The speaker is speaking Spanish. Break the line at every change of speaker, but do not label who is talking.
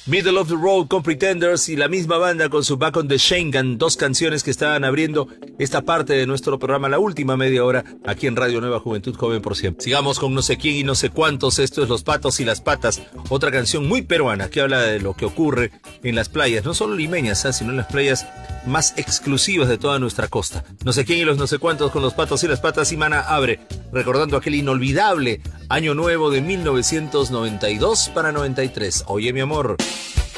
Middle of the Road con Pretenders y la misma banda con su Back on the Schengen, dos canciones que estaban abriendo esta parte de nuestro programa, la última media hora, aquí en Radio Nueva Juventud Joven por Siempre. Sigamos con no sé quién y no sé cuántos, esto es Los Patos y las Patas, otra canción muy peruana que habla de lo que ocurre en las playas, no solo limeñas, sino en las playas más exclusivas de toda nuestra costa. No sé quién y los no sé cuántos con Los Patos y las Patas, y Mana abre, recordando aquel inolvidable Año Nuevo de 1992 para 93. Oye, mi amor.